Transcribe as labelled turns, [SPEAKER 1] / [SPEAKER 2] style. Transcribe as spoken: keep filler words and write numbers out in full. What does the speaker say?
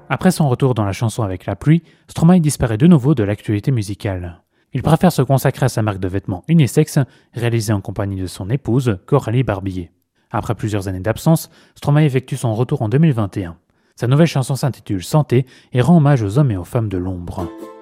[SPEAKER 1] Après son retour dans la chanson avec la pluie, Stromae disparaît de nouveau de l'actualité musicale. Il préfère se consacrer à sa marque de vêtements unisex, réalisée en compagnie de son épouse, Coralie Barbier. Après plusieurs années d'absence, Stromae effectue son retour en deux mille vingt et un. Sa nouvelle chanson s'intitule Santé et rend hommage aux hommes et aux femmes de l'ombre.